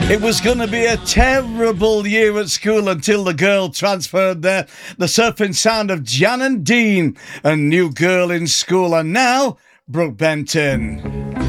It was going to be a terrible year at school until the girl transferred there. The surfing sound of Jan and Dean, a new girl in school, and now Brooke Benton.